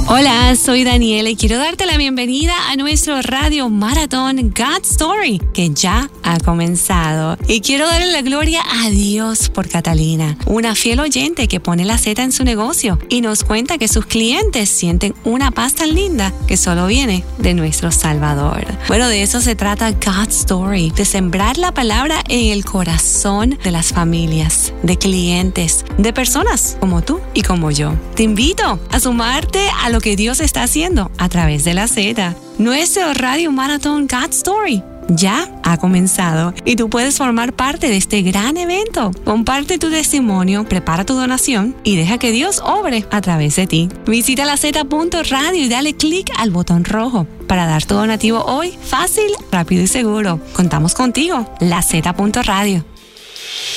Hola, soy Daniela y quiero darte la bienvenida a nuestro Radio Maratón God Story, que ya ha comenzado. Y quiero darle la gloria a Dios por Catalina, una fiel oyente que pone la Z en su negocio y nos cuenta que sus clientes sienten una paz tan linda que solo viene de nuestro Salvador. Bueno, de eso se trata God Story, de sembrar la palabra en el corazón de las familias, de clientes, de personas como tú y como yo. Te invito a sumarte a lo que Dios está haciendo a través de la Z. Nuestro Radio Maratón God Story ya ha comenzado y tú puedes formar parte de este gran evento. Comparte tu testimonio, prepara tu donación y deja que Dios obre a través de ti. Visita LaZ.radio y dale clic al botón rojo para dar tu donativo hoy fácil, rápido y seguro. Contamos contigo. LaZ.radio.